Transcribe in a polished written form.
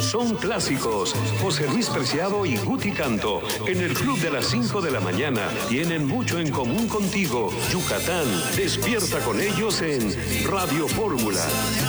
son clásicos. José Luis Preciado y Guti Canto, en el Club de las 5 de la mañana, tienen mucho en común contigo. Yucatán, despierta con ellos en Radio Fórmula.